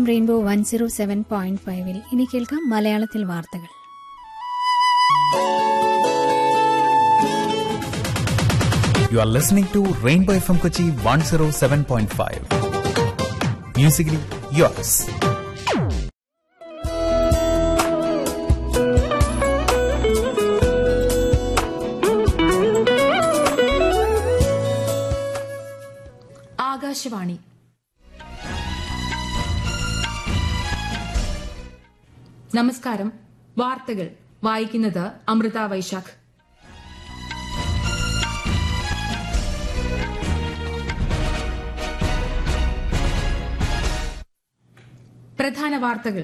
Rainbow 107.5-ൽ ഇനി കേൾക്കാം മലയാളത്തിൽ വാർത്തകൾ. You are listening to Rainbow FM Kochi 107.5. Musically yours. Akashvani. നമസ്കാരം. വാർത്തകൾ വായിക്കുന്നത് അമൃത വൈശാഖ്. പ്രധാന വാർത്തകൾ.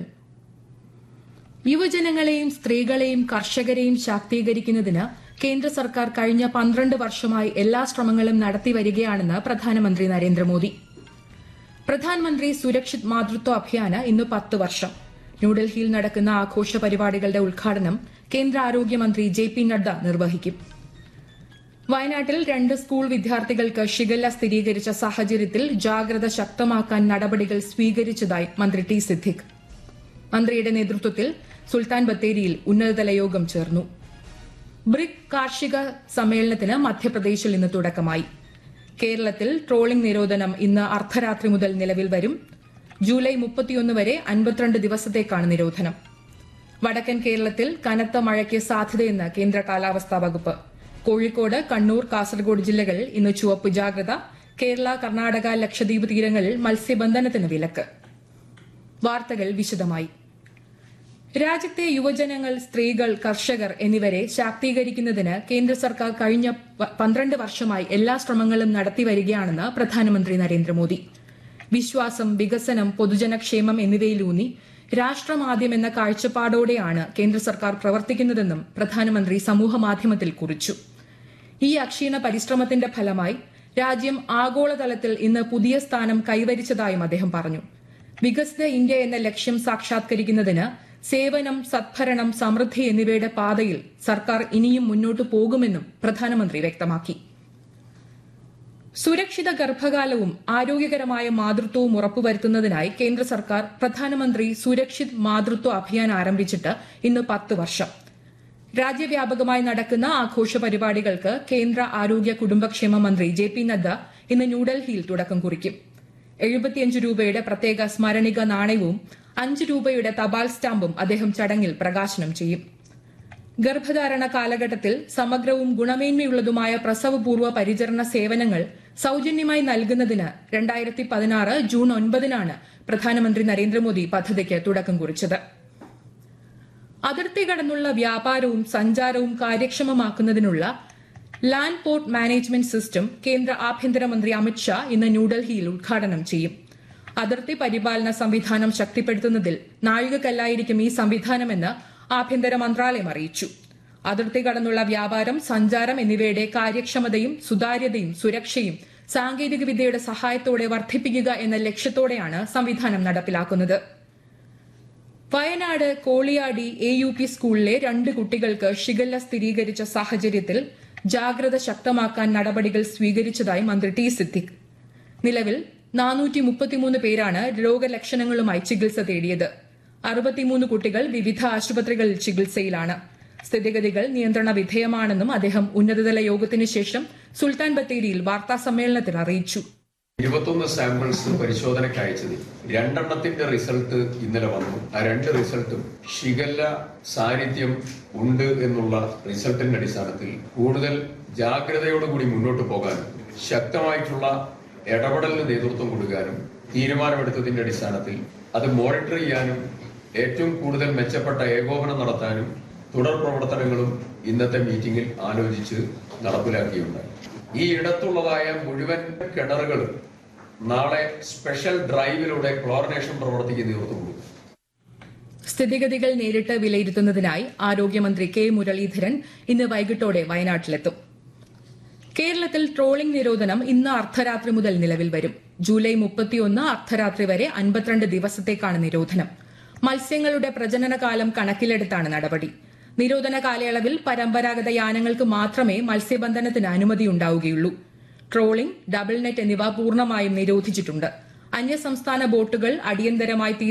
യുവജനങ്ങളെയും സ്ത്രീകളെയും കർഷകരെയും ശാക്തീകരിക്കുന്നതിന് കേന്ദ്ര സർക്കാർ കഴിഞ്ഞ 12 വർഷമായി എല്ലാ ശ്രമങ്ങളും നടത്തിവരികയാണെന്ന് പ്രധാനമന്ത്രി നരേന്ദ്രമോദി. പ്രധാനമന്ത്രി സുരക്ഷിത് മാതൃത്വ അഭിയാന് ഇന്ന് 10 വർഷം. ന്യൂഡൽഹിയിൽ നടക്കുന്ന ആഘോഷ പരിപാടികളുടെ ഉദ്ഘാടനം കേന്ദ്ര ആരോഗ്യമന്ത്രി JP നഡ്ഡ നിർവഹിക്കും. വയനാട്ടിൽ 2 സ്കൂൾ വിദ്യാർത്ഥികൾക്ക് ഷിഗല്ല സ്ഥിരീകരിച്ച സാഹചര്യത്തിൽ ജാഗ്രത ശക്തമാക്കാൻ നടപടികൾ സ്വീകരിച്ചതായി മന്ത്രി ടി സിദ്ദിഖ്. മന്ത്രിയുടെ നേതൃത്വത്തിൽ സുൽത്താൻ ബത്തേരിയിൽ ഉന്നതതല യോഗം ചേർന്നു. ബ്രിക് കാർഷിക സമ്മേളനത്തിന് മധ്യപ്രദേശിൽ ഇന്ന് തുടക്കമായി. കേരളത്തിൽ ട്രോളിംഗ് നിരോധനം ഇന്ന് അർദ്ധരാത്രി മുതൽ നിലവിൽ വരും. ജൂലൈ 31 വരെ 52 ദിവസത്തേക്കാണ് നിരോധനം. വടക്കൻ കേരളത്തിൽ കനത്ത മഴയ്ക്ക് സാധ്യതയെന്ന് കേന്ദ്ര കാലാവസ്ഥാ വകുപ്പ്. കോഴിക്കോട്, കണ്ണൂർ, കാസർഗോഡ് ജില്ലകളിൽ ഇന്ന് ചുവപ്പ് ജാഗ്രത. കേരള, കർണാടക, ലക്ഷദ്വീപ് തീരങ്ങളിൽ മത്സ്യബന്ധനത്തിന് വിലക്ക്. വാർത്തകൾ വിശദമായി. രാജ്യത്തെ യുവജനങ്ങൾ, സ്ത്രീകൾ, കർഷകർ എന്നിവരെ ശാക്തീകരിക്കുന്നതിന് കേന്ദ്ര സർക്കാർ കഴിഞ്ഞ 12 വർഷമായി എല്ലാ ശ്രമങ്ങളും നടത്തിവരികയാണെന്ന് പ്രധാനമന്ത്രി നരേന്ദ്രമോദി. വിശ്വാസം, വികസനം, പൊതുജനക്ഷേമം എന്നിവയിലൂന്നി രാഷ്ട്രമാദ്യം എന്ന കാഴ്ചപ്പാടോടെയാണ് കേന്ദ്ര സർക്കാർ പ്രവർത്തിക്കുന്നതെന്നും പ്രധാനമന്ത്രി സമൂഹമാധ്യമത്തിൽ കുറിച്ചു. ഈ അക്ഷീണ പരിശ്രമത്തിന്റെ ഫലമായി രാജ്യം ആഗോളതലത്തിൽ ഇന്ന് പുതിയ സ്ഥാനം കൈവരിച്ചതായും അദ്ദേഹം പറഞ്ഞു. വികസിത ഇന്ത്യ എന്ന ലക്ഷ്യം സാക്ഷാത്കരിക്കുന്നതിന് സേവനം, സദ്ഭരണം, സമൃദ്ധി എന്നിവയുടെ പാതയിൽ സർക്കാർ ഇനിയും മുന്നോട്ടു പോകുമെന്നും പ്രധാനമന്ത്രി വ്യക്തമാക്കി. സുരക്ഷിത ഗർഭകാലവും ആരോഗ്യകരമായ മാതൃത്വവും ഉറപ്പുവരുത്തുന്നതിനായി കേന്ദ്ര സർക്കാർ പ്രധാനമന്ത്രി സുരക്ഷിത് മാതൃത്വ അഭിയാൻ ആരംഭിച്ചിട്ട് ഇന്ന് 10 വർഷം. രാജ്യവ്യാപകമായി നടക്കുന്ന ആഘോഷ പരിപാടികൾക്ക് കേന്ദ്ര ആരോഗ്യ കുടുംബക്ഷേമ മന്ത്രി JP നഡ്ഡ ഇന്ന് ന്യൂഡൽഹിയിൽ തുടക്കം കുറിക്കും. 75 രൂപയുടെ പ്രത്യേക സ്മരണിക നാണയവും 5 രൂപയുടെ തപാൽ സ്റ്റാമ്പും അദ്ദേഹം ചടങ്ങിൽ പ്രകാശനം ചെയ്യും. ഗർഭധാരണ കാലഘട്ടത്തിൽ സമഗ്രവും ഗുണമേന്മയുള്ളതുമായ പ്രസവപൂർവ്വ പരിചരണ സേവനങ്ങൾ സൌജന്യമായി നൽകുന്നതിന് 2016 ജൂൺ 9-നാണ് പ്രധാനമന്ത്രി നരേന്ദ്രമോദി പദ്ധതിക്ക് തുടക്കം കുറിച്ചത്. അതിർത്തി കടന്നുള്ള വ്യാപാരവും സഞ്ചാരവും കാര്യക്ഷമമാക്കുന്നതിനുള്ള ലാൻഡ് പോർട്ട് മാനേജ്മെന്റ് സിസ്റ്റം കേന്ദ്ര ആഭ്യന്തരമന്ത്രി അമിത്ഷാ ഇന്ന് ന്യൂഡൽഹിയിൽ ഉദ്ഘാടനം ചെയ്യും. അതിർത്തി പരിപാലന സംവിധാനം ശക്തിപ്പെടുത്തുന്നതിൽ നാഴികക്കല്ലായിരിക്കും ഈ സംവിധാനമെന്ന് ആഭ്യന്തര മന്ത്രാലയം അറിയിച്ചു. അതിർത്തി കടന്നുള്ള വ്യാപാരം, സഞ്ചാരം എന്നിവയുടെ കാര്യക്ഷമതയും സുതാര്യതയും സുരക്ഷയും സാങ്കേതികവിദ്യയുടെ സഹായത്തോടെ വർദ്ധിപ്പിക്കുക എന്ന ലക്ഷ്യത്തോടെയാണ് സംവിധാനം നടപ്പിലാക്കുന്നത്. വയനാട് കോളിയാടി AUP സ്കൂളിലെ 2 കുട്ടികൾക്ക് ഷിഗല്ല സ്ഥിരീകരിച്ച സാഹചര്യത്തിൽ ജാഗ്രത ശക്തമാക്കാൻ നടപടികൾ സ്വീകരിച്ചതായി മന്ത്രി ടി സിദ്ദിഖ്. നിലവിൽ 433 പേരാണ് രോഗലക്ഷണങ്ങളുമായി ചികിത്സ തേടിയത്. 63 കുട്ടികൾ വിവിധ ആശുപത്രികളിൽ ചികിത്സയിലാണ്. സ്ഥിതിഗതികൾ നിയന്ത്രണ വിധേയമാണെന്നും അദ്ദേഹം ഉന്നതതല യോഗത്തിന് ശേഷം സുൽത്താൻ ബത്തേരിയിൽ വാർത്താസമ്മേളനത്തിൽ അറിയിച്ചു. 21 സാമ്പിൾസ് പരിശോധനയ്ക്ക് അയച്ചത് 2 റിസൾട്ട് ഇന്നലെ വന്നു. ആ 2 റിസൾട്ടും ഷിഗല്ല സാന്നിധ്യം ഉണ്ട് എന്നുള്ള റിസൾട്ടിന്റെ അടിസ്ഥാനത്തിൽ കൂടുതൽ ജാഗ്രതയോടുകൂടി മുന്നോട്ട് പോകാനും ശക്തമായിട്ടുള്ള ഇടപെടലിന് നേതൃത്വം കൊടുക്കാനും തീരുമാനമെടുത്തതിന്റെ അടിസ്ഥാനത്തിൽ അത് മോണിറ്റർ ചെയ്യാനും ഏറ്റവും കൂടുതൽ മെച്ചപ്പെട്ട ഏകോപനം നടത്താനും തുടർ പ്രവർത്തനങ്ങളും ഇന്നത്തെ മീറ്റിംഗിൽ ആലോചിച്ച് നടപ്പിലാക്കിയുണ്ടായി. ഈ ഇടത്തുള്ളതായ മുഴുവൻ കിണറുകളും നാളെ സ്പെഷ്യൽ ഡ്രൈവിലൂടെ ക്ലോറിനേഷൻ പ്രവർത്തിക്ക് നേതൃത്വം കൊടുക്കും. സ്ഥിതിഗതികൾ നേരിട്ട് വിലയിരുത്തുന്നതിനായി ആരോഗ്യമന്ത്രി K മുരളീധരൻ ഇന്ന് വൈകിട്ടോടെ വയനാട്ടിലെത്തും. കേരളത്തിൽ ട്രോളിംഗ് നിരോധനം ഇന്ന് അർദ്ധരാത്രി മുതൽ നിലവിൽ വരും. ജൂലൈ 31 അർദ്ധരാത്രി വരെ 52 ദിവസത്തേക്കാണ് നിരോധനം. മത്സ്യങ്ങളുടെ പ്രജനനകാലം കണക്കിലെടുത്താണ് നടപടി. നിരോധന കാലയളവിൽ പരമ്പരാഗത യാനങ്ങൾക്ക് മാത്രമേ മത്സ്യബന്ധനത്തിന് അനുമതിയുണ്ടാവുകയുള്ളൂ. ട്രോളിംഗ്, ഡബിൾ നെറ്റ് എന്നിവ പൂർണ്ണമായും നിരോധിച്ചിട്ടുണ്ട്. അന്യസംസ്ഥാന ബോട്ടുകൾ അടിയന്തരമായി